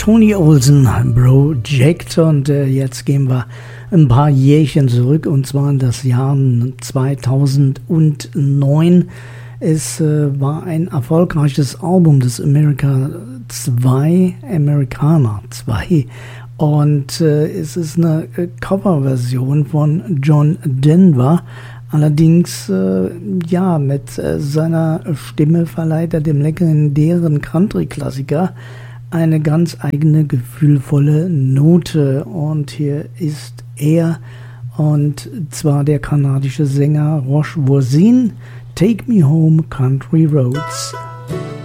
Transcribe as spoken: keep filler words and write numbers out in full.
Tony Olsen Project und äh, jetzt gehen wir ein paar Jährchen zurück und zwar in das Jahr zweitausendneun. Es äh, war ein erfolgreiches Album des America zwei, Americana zwei und äh, es ist eine äh, Coverversion von John Denver. Allerdings, äh, ja, mit äh, seiner Stimme verleiht er dem legendären Country-Klassiker eine ganz eigene, gefühlvolle Note. Und hier ist er, und zwar der kanadische Sänger Roche Voisine, Take Me Home, Country Roads.